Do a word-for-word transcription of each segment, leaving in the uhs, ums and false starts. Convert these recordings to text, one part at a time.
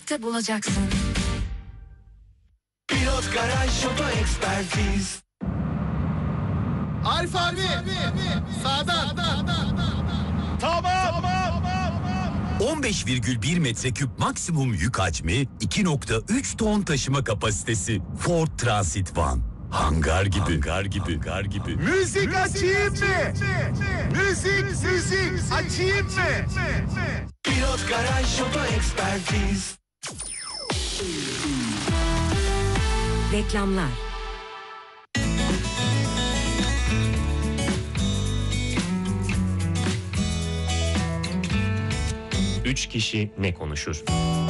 Pilot'ta bulacaksın. Pilot Garaj Oto Ekspertiz. Arif abi, sağdan. Tamam. on beş virgül bir metreküp maksimum yük hacmi, iki nokta üç ton taşıma kapasitesi. Ford Transit Van. Hangar gibi. Hangar gibi. Hangar gibi. Müzik açayım mı? Müzik, müzik açayım mı? Pilot Garaj Oto Ekspertiz. Reklamlar. Üç kişi ne konuşur?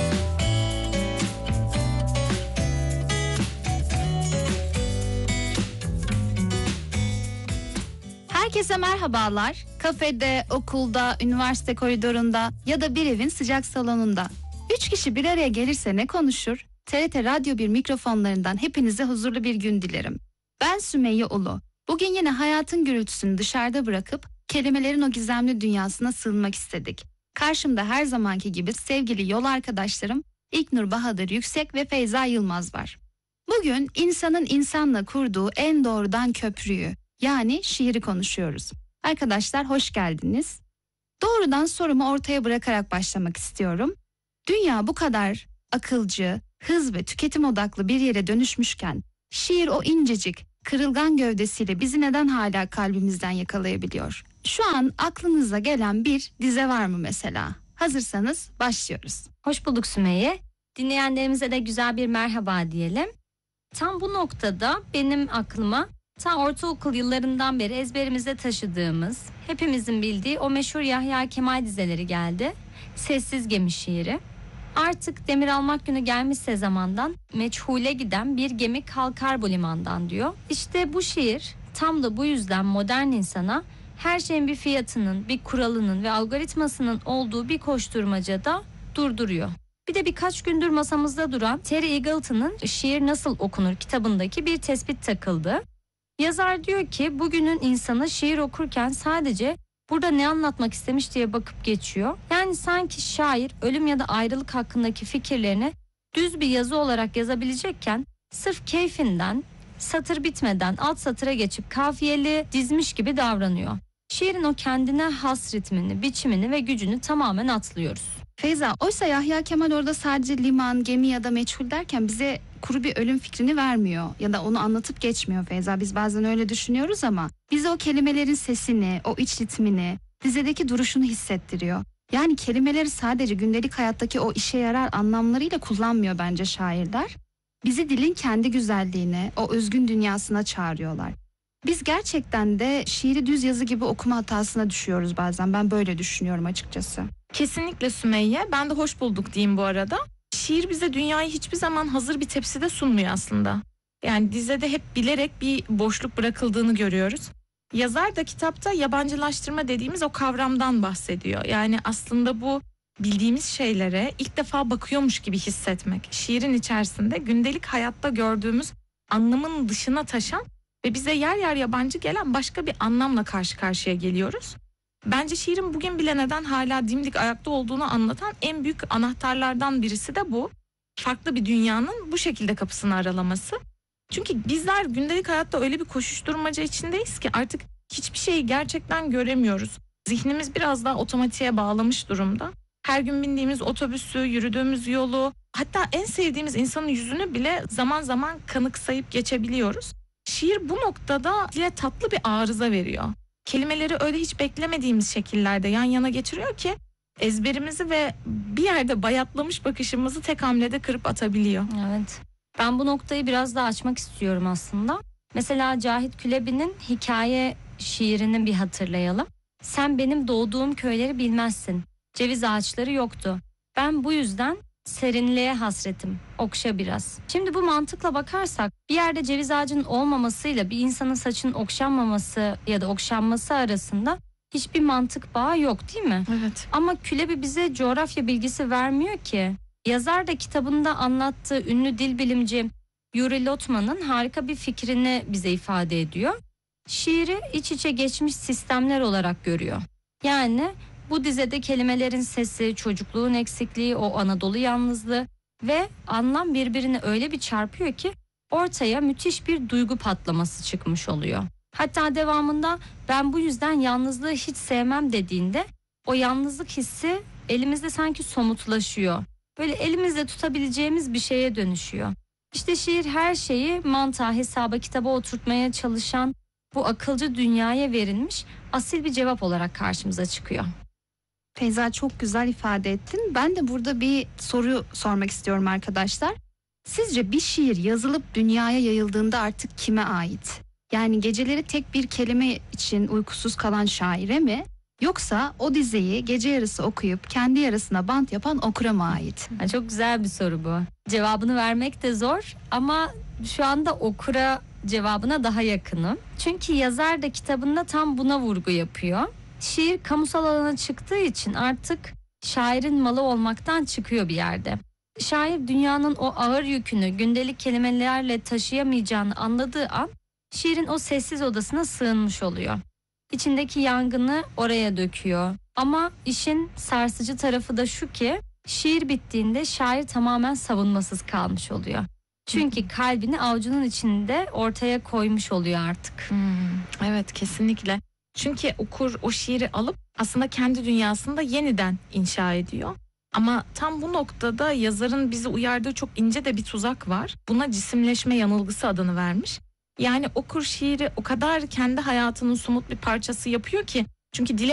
Herkese merhabalar. Kafede, okulda, üniversite koridorunda ya da bir evin sıcak salonunda. Üç kişi bir araya gelirse ne konuşur? T R T Radyo bir mikrofonlarından hepinize huzurlu bir gün dilerim. Ben Sümeyye Ulu. Bugün yine hayatın gürültüsünü dışarıda bırakıp kelimelerin o gizemli dünyasına sığınmak istedik. Karşımda her zamanki gibi sevgili yol arkadaşlarım İlknur Bahadır Yüksek ve Feyza Yılmaz var. Bugün insanın insanla kurduğu en doğrudan köprüyü, yani şiiri konuşuyoruz. Arkadaşlar hoş geldiniz. Doğrudan sorumu ortaya bırakarak başlamak istiyorum. Dünya bu kadar akılcı, hız ve tüketim odaklı bir yere dönüşmüşken şiir o incecik, kırılgan gövdesiyle bizi neden hala kalbimizden yakalayabiliyor? Şu an aklınıza gelen bir dize var mı mesela? Hazırsanız başlıyoruz. Hoş bulduk Sümeyye. Dinleyenlerimize de güzel bir merhaba diyelim. Tam bu noktada benim aklıma ta ortaokul yıllarından beri ezberimizde taşıdığımız, hepimizin bildiği o meşhur Yahya Kemal dizeleri geldi. Sessiz Gemi şiiri. Artık demir almak günü gelmişse zamandan, meçhule giden bir gemi kalkar bu limandan diyor. İşte bu şiir tam da bu yüzden modern insana her şeyin bir fiyatının, bir kuralının ve algoritmasının olduğu bir koşturmacada durduruyor. Bir de birkaç gündür masamızda duran Terry Eagleton'ın Şiir Nasıl Okunur kitabındaki bir tespit takıldı. Yazar diyor ki bugünün insanı şiir okurken sadece burada ne anlatmak istemiş diye bakıp geçiyor. Yani sanki şair ölüm ya da ayrılık hakkındaki fikirlerini düz bir yazı olarak yazabilecekken sırf keyfinden satır bitmeden alt satıra geçip kafiyeli dizmiş gibi davranıyor. Şiirin o kendine has ritmini, biçimini ve gücünü tamamen atlıyoruz. Feyza, oysa Yahya Kemal orada sadece liman, gemi ya da meçhul derken bize kuru bir ölüm fikrini vermiyor. Ya da onu anlatıp geçmiyor Feyza. Biz bazen öyle düşünüyoruz ama bize o kelimelerin sesini, o iç ritmini, dizedeki duruşunu hissettiriyor. Yani kelimeleri sadece gündelik hayattaki o işe yarar anlamlarıyla kullanmıyor bence şairler. Bizi dilin kendi güzelliğine, o özgün dünyasına çağırıyorlar. Biz gerçekten de şiiri düz yazı gibi okuma hatasına düşüyoruz bazen. Ben böyle düşünüyorum açıkçası. Kesinlikle Sümeyye. Ben de hoş bulduk diyeyim bu arada. Şiir bize dünyayı hiçbir zaman hazır bir tepside sunmuyor aslında. Yani dizede hep bilerek bir boşluk bırakıldığını görüyoruz. Yazar da kitapta yabancılaştırma dediğimiz o kavramdan bahsediyor. Yani aslında bu bildiğimiz şeylere ilk defa bakıyormuş gibi hissetmek. Şiirin içerisinde gündelik hayatta gördüğümüz anlamın dışına taşan ve bize yer yer yabancı gelen başka bir anlamla karşı karşıya geliyoruz. Bence şiirin bugün bile neden hala dimdik ayakta olduğunu anlatan en büyük anahtarlardan birisi de bu. Farklı bir dünyanın bu şekilde kapısını aralaması. Çünkü bizler gündelik hayatta öyle bir koşuşturmaca içindeyiz ki artık hiçbir şeyi gerçekten göremiyoruz. Zihnimiz biraz daha otomatiğe bağlamış durumda. Her gün bindiğimiz otobüsü, yürüdüğümüz yolu, hatta en sevdiğimiz insanın yüzünü bile zaman zaman kanıksayıp geçebiliyoruz. Şiir bu noktada dile tatlı bir arıza veriyor. Kelimeleri öyle hiç beklemediğimiz şekillerde yan yana getiriyor ki ezberimizi ve bir yerde bayatlamış bakışımızı tek hamlede kırıp atabiliyor. Evet. Ben bu noktayı biraz daha açmak istiyorum aslında. Mesela Cahit Külebi'nin hikaye şiirini bir hatırlayalım. Sen benim doğduğum köyleri bilmezsin. Ceviz ağaçları yoktu. Ben bu yüzden serinliğe hasretim. Okşa biraz. Şimdi bu mantıkla bakarsak bir yerde ceviz ağacının olmamasıyla bir insanın saçının okşanmaması ya da okşanması arasında hiçbir mantık bağı yok değil mi? Evet. Ama Külebi bize coğrafya bilgisi vermiyor ki. Yazar da kitabında anlattığı ünlü dil bilimci Yuri Lotman'ın harika bir fikrini bize ifade ediyor. Şiiri iç içe geçmiş sistemler olarak görüyor. Yani bu dizede kelimelerin sesi, çocukluğun eksikliği, o Anadolu yalnızlığı ve anlam birbirine öyle bir çarpıyor ki ortaya müthiş bir duygu patlaması çıkmış oluyor. Hatta devamında ben bu yüzden yalnızlığı hiç sevmem dediğinde o yalnızlık hissi elimizde sanki somutlaşıyor. Böyle elimizde tutabileceğimiz bir şeye dönüşüyor. İşte şiir her şeyi mantığa, hesaba, kitaba oturtmaya çalışan bu akılcı dünyaya verilmiş asil bir cevap olarak karşımıza çıkıyor. Feyza, çok güzel ifade ettin. Ben de burada bir soru sormak istiyorum arkadaşlar. Sizce bir şiir yazılıp dünyaya yayıldığında artık kime ait? Yani geceleri tek bir kelime için uykusuz kalan şaire mi? Yoksa o dizeyi gece yarısı okuyup kendi yarısına bant yapan okura mı ait? Ha, çok güzel bir soru bu. Cevabını vermek de zor ama şu anda okura cevabına daha yakınım. Çünkü yazar da kitabında tam buna vurgu yapıyor. Şiir kamusal alana çıktığı için artık şairin malı olmaktan çıkıyor bir yerde. Şair dünyanın o ağır yükünü gündelik kelimelerle taşıyamayacağını anladığı an şiirin o sessiz odasına sığınmış oluyor. İçindeki yangını oraya döküyor. Ama işin sarsıcı tarafı da şu ki şiir bittiğinde şair tamamen savunmasız kalmış oluyor. Çünkü kalbini avucunun içinde ortaya koymuş oluyor artık. Hmm, evet, kesinlikle. Çünkü okur o şiiri alıp aslında kendi dünyasında yeniden inşa ediyor. Ama tam bu noktada yazarın bizi uyardığı çok ince de bir tuzak var. Buna cisimleşme yanılgısı adını vermiş. Yani okur şiiri o kadar kendi hayatının somut bir parçası yapıyor ki, çünkü dile